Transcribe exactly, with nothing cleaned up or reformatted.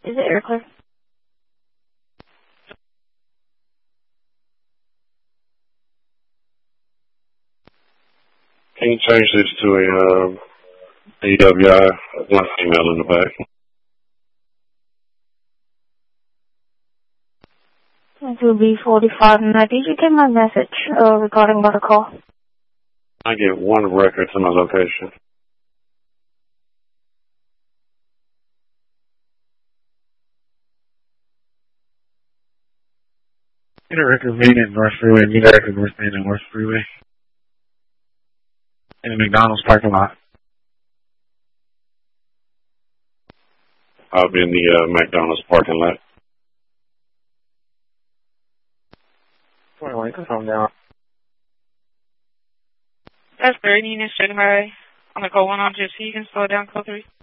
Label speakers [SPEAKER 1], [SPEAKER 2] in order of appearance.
[SPEAKER 1] Is it air clear?
[SPEAKER 2] Can you change this to a um, A W I, one female in the back?
[SPEAKER 1] It will be forty-five. Now, did you get my message uh, regarding about a call?
[SPEAKER 2] I get one record to my location.
[SPEAKER 3] Get a record made at North Freeway. Need a record North Main at North Freeway. In the McDonald's parking lot.
[SPEAKER 2] I'll be in the uh, McDonald's parking lot.
[SPEAKER 3] Wait, wait, calm down.
[SPEAKER 4] That's thirty units, Chicken Highway. On the code one hundred, so you can slow down, code three.